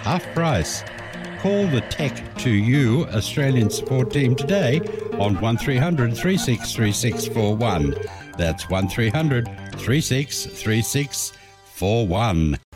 half price. Call the Tech2U Australian support team today on 1300 363641. That's 1300 363641.